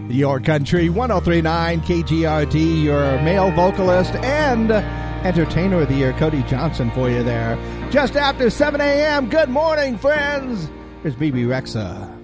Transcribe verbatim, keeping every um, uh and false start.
Your Country one oh three point nine K G R T, your male vocalist and entertainer of the year, Cody Johnson, for you there. Just after seven a.m. Good morning, friends. Here's B B Rexa.